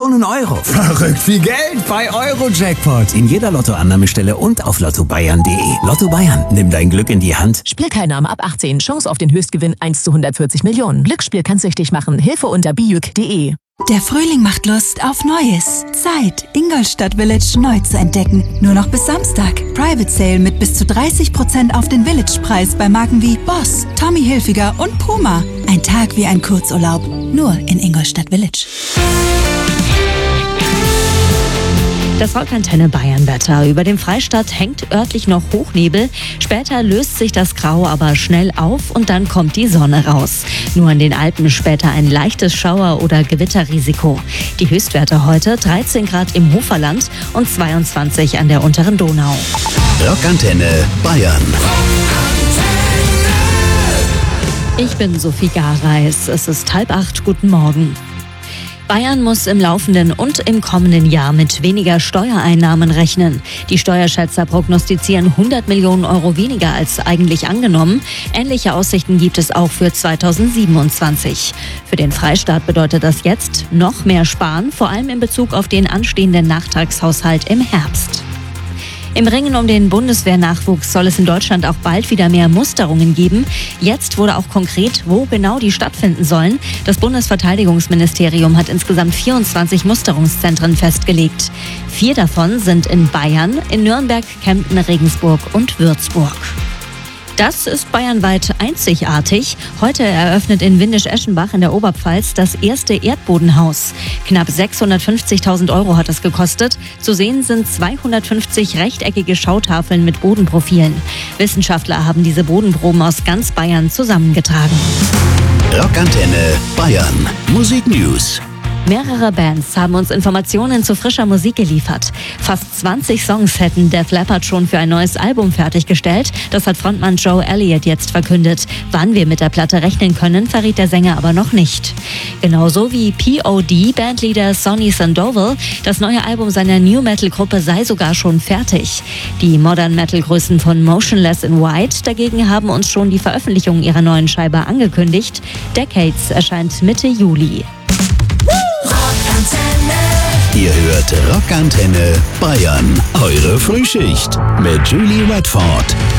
Millionen Euro. Verrückt viel Geld bei Eurojackpot. In jeder Lottoannahmestelle und auf lottobayern.de. Lotto Bayern, nimm dein Glück in die Hand. Spielteilnahme ab 18. Chance auf den Höchstgewinn 1 zu 140 Millionen. Glücksspiel kann süchtig machen. Hilfe unter biüc.de. Der Frühling macht Lust auf Neues. Zeit, Ingolstadt Village neu zu entdecken. Nur noch bis Samstag. Private Sale mit bis zu 30% auf den Village-Preis bei Marken wie Boss, Tommy Hilfiger und Puma. Ein Tag wie ein Kurzurlaub. Nur in Ingolstadt Village. Das Rockantenne Bayern-Wetter. Über dem Freistaat hängt örtlich noch Hochnebel. Später löst sich das Grau aber schnell auf und dann kommt die Sonne raus. Nur in den Alpen später ein leichtes Schauer- oder Gewitterrisiko. Die Höchstwerte heute 13 Grad im Hoferland und 22 an der unteren Donau. Rockantenne Bayern. Ich bin Sophie Gareis. Es ist 7:30. Guten Morgen. Bayern muss im laufenden und im kommenden Jahr mit weniger Steuereinnahmen rechnen. Die Steuerschätzer prognostizieren 100 Millionen Euro weniger als eigentlich angenommen. Ähnliche Aussichten gibt es auch für 2027. Für den Freistaat bedeutet das jetzt noch mehr Sparen, vor allem in Bezug auf den anstehenden Nachtragshaushalt im Herbst. Im Ringen um den Bundeswehrnachwuchs soll es in Deutschland auch bald wieder mehr Musterungen geben. Jetzt wurde auch konkret, wo genau die stattfinden sollen. Das Bundesverteidigungsministerium hat insgesamt 24 Musterungszentren festgelegt. 4 davon sind in Bayern, in Nürnberg, Kempten, Regensburg und Würzburg. Das ist bayernweit einzigartig. Heute eröffnet in Windisch-Eschenbach in der Oberpfalz das erste Erdbodenhaus. Knapp 650.000 Euro hat es gekostet. Zu sehen sind 250 rechteckige Schautafeln mit Bodenprofilen. Wissenschaftler haben diese Bodenproben aus ganz Bayern zusammengetragen. Rockantenne Bayern. Musik News. Mehrere Bands haben uns Informationen zu frischer Musik geliefert. Fast 20 Songs hätten Def Leppard schon für ein neues Album fertiggestellt. Das hat Frontmann Joe Elliott jetzt verkündet. Wann wir mit der Platte rechnen können, verriet der Sänger aber noch nicht. Genauso wie POD, Bandleader Sonny Sandoval. Das neue Album seiner New Metal-Gruppe sei sogar schon fertig. Die Modern Metal-Größen von Motionless in White dagegen haben uns schon die Veröffentlichung ihrer neuen Scheibe angekündigt. Decades erscheint Mitte Juli. Ihr hört Rockantenne Bayern. Eure Frühschicht mit Julie Redford.